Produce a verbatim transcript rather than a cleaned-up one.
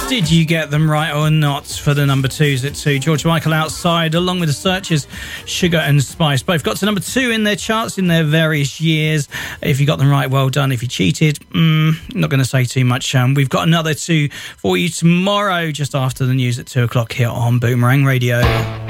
Did you get them right or not for the number twos at two? George Michael, Outside, along with the Searchers, Sugar and Spice. Both got to number two in their charts in their various years. If you got them right, well done. If you cheated, mm, not going to say too much. Um, we've got another two for you tomorrow, just after the news at two o'clock here on Boomerang Radio.